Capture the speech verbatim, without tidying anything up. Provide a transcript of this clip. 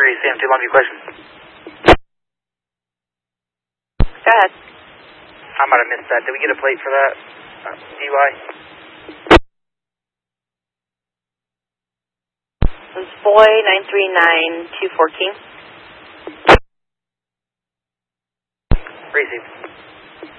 three, C M two Longview, question. Go ahead. I might have missed that. Did we get a plate for that? Uh, D Y? It was boy nine three nine two four King. Receive.